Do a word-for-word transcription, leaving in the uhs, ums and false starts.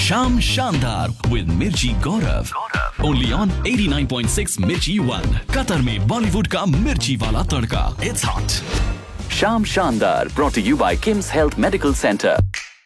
शाम शानदार विद मिर्ची गौरव, only on eighty nine point six मिर्ची वन, कतर में बॉलीवुड का मिर्ची वाला तड़का। It's hot. शाम शानदार brought to you bye KIMS health medical centre.